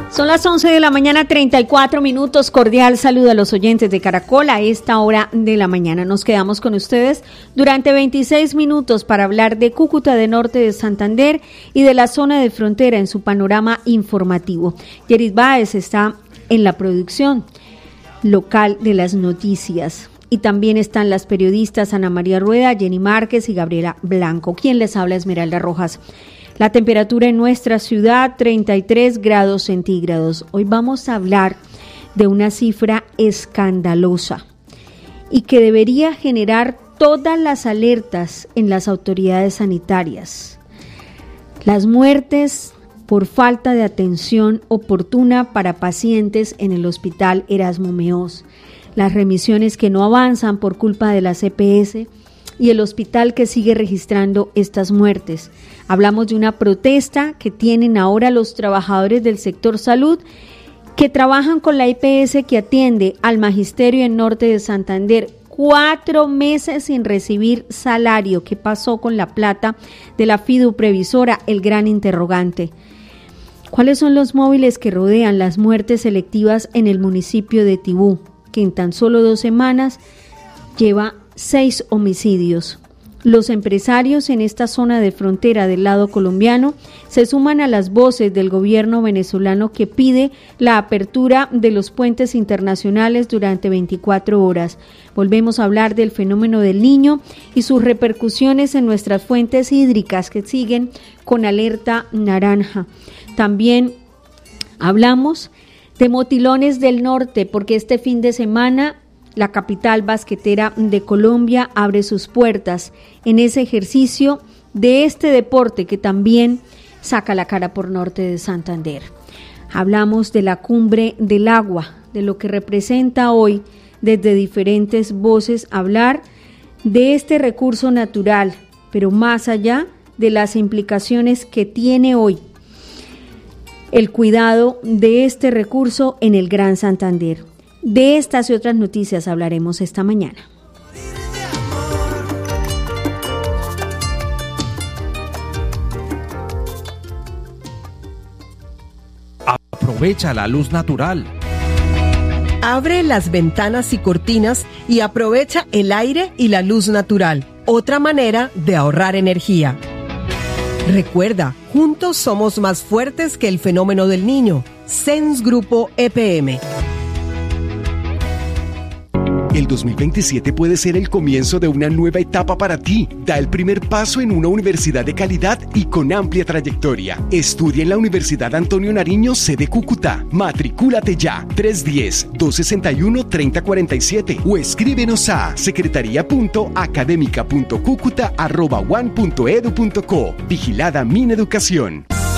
Son las 11 de la mañana, 34 minutos. Cordial saludo a los oyentes de Caracol a esta hora de la mañana. Nos quedamos con ustedes durante 26 minutos para hablar de Cúcuta, de Norte de Santander y de la zona de frontera en su panorama informativo. Yeris Báez está en la producción local de las noticias. Y también están las periodistas Ana María Rueda, Jenny Márquez y Gabriela Blanco. Quien les habla, Esmeralda Rojas. La temperatura en nuestra ciudad, 33 grados centígrados. Hoy vamos a hablar de una cifra escandalosa y que debería generar todas las alertas en las autoridades sanitarias. Las muertes por falta de atención oportuna para pacientes en el Hospital Erasmo Meós. Las remisiones que no avanzan por culpa de las EPS y el hospital que sigue registrando estas muertes. Hablamos de una protesta que tienen ahora los trabajadores del sector salud que trabajan con la EPS que atiende al magisterio en Norte de Santander. 4 meses sin recibir salario. ¿Qué pasó con la plata de la fiduprevisora? El gran interrogante. ¿Cuáles son los móviles que rodean las muertes selectivas en el municipio de Tibú, que en tan solo 2 semanas lleva 6 homicidios? Los empresarios en esta zona de frontera del lado colombiano se suman a las voces del gobierno venezolano que pide la apertura de los puentes internacionales durante 24 horas. Volvemos a hablar del fenómeno del Niño y sus repercusiones en nuestras fuentes hídricas que siguen con alerta naranja. También hablamos de Motilones del Norte, porque este fin de semana la capital basquetera de Colombia abre sus puertas en ese ejercicio de este deporte que también saca la cara por Norte de Santander. Hablamos de la Cumbre del Agua, de lo que representa hoy desde diferentes voces hablar de este recurso natural, pero más allá de las implicaciones que tiene hoy el cuidado de este recurso en el Gran Santander. De estas y otras noticias hablaremos esta mañana. Aprovecha la luz natural. Abre las ventanas y cortinas y aprovecha el aire y la luz natural. Otra manera de ahorrar energía. Recuerda, juntos somos más fuertes que el fenómeno del Niño. SENS Grupo EPM. El 2027 puede ser el comienzo de una nueva etapa para ti. Da el primer paso en una universidad de calidad y con amplia trayectoria. Estudia en la Universidad Antonio Nariño, sede Cúcuta. Matricúlate ya, 310-261-3047 o escríbenos a secretaría.academica.cucuta@uan.edu.co. Vigilada Mineducación.